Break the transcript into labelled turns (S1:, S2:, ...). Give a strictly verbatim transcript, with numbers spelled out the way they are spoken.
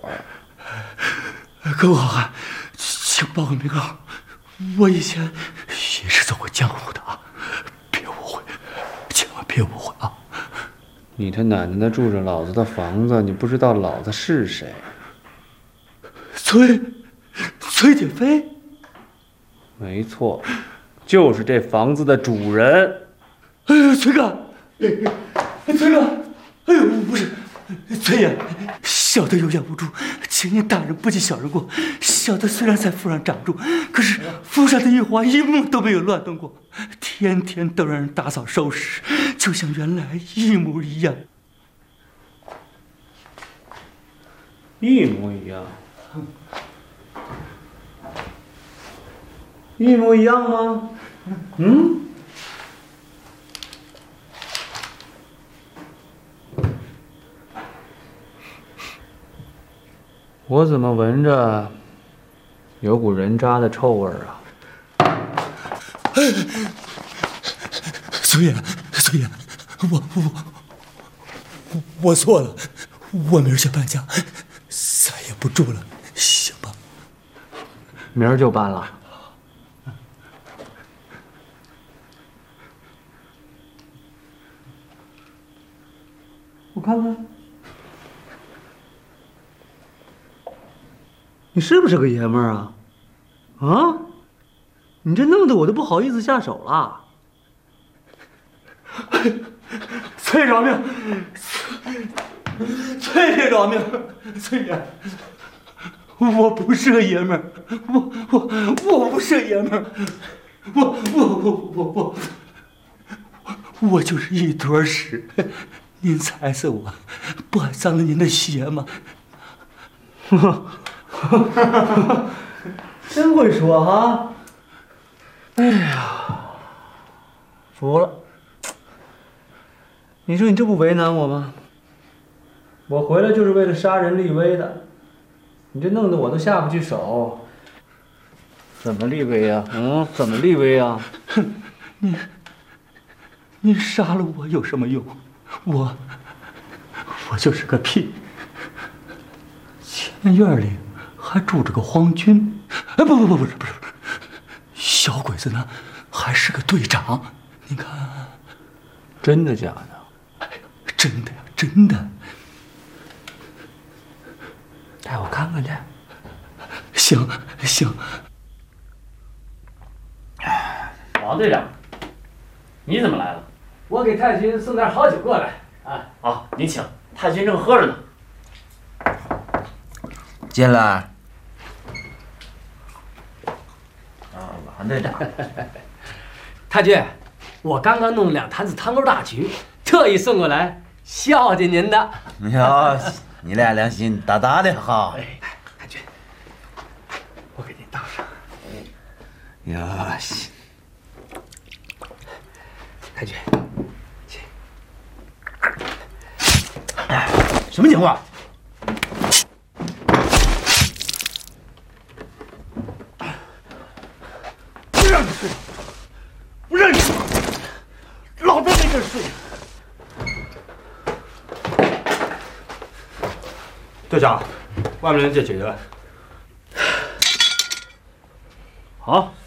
S1: 各位好汉，请报个名号，我以前也是走过江湖的啊，别误会，千万别误会啊！
S2: 你他奶奶的住着老子的房子，你不知道老子是谁？
S1: 崔，崔景飞。
S2: 没错，就是这房子的主人。
S1: 哎呦，崔哥，崔哥，哎呦，不是，崔爷，小的有眼无珠，请您大人不计小人过。小的虽然在府上长住，可是府上的御花一幕都没有乱动过，天天都让人打扫收拾，就像原来一模一样。
S2: 一模一样。一模一样吗？嗯？我怎么闻着有股人渣的臭味儿啊？
S1: 崔爷，崔爷，我我我我错了，我明儿先搬家，再也不住了，行吧？
S2: 明儿就搬了。我看看，你是不是个爷们儿啊？啊？你这弄得我都不好意思下手了。
S1: 崔饶命！崔爷饶命！崔爷，我不是个爷们儿，我我我不是个爷们儿，我我我我我我我就是一坨屎。您踩死我，不还脏了您的鞋吗？
S2: 真会说哈！哎呀，服了。你说你这不为难我吗？我回来就是为了杀人立威的，你这弄得我都下不去手。怎么立威呀？嗯，怎么立威呀？
S1: 你，你杀了我有什么用？我，我就是个屁。前院里还住着个皇军，哎，不不不不是不是不是，小鬼子呢还是个队长。你看，
S2: 真的假的？
S1: 哎，真的呀，真的。
S2: 带我看看去。
S1: 行行。
S3: 王队长，你怎么来了？
S4: 我给太君送点好酒过来。啊，
S3: 好，您请。太君正喝着呢。
S5: 进来。啊，王队长。
S4: 太君，我刚刚弄了两坛子汤沟大曲，特意送过来孝敬您的。
S5: 哟，你俩良心大大的好。
S4: 哎，太君，我给您倒上。
S5: 哟，
S4: 太君，请。
S5: 哎，什么情况？
S1: 不让你睡，不让你睡，老子没地儿睡。队长，外面人借解决。
S3: 好。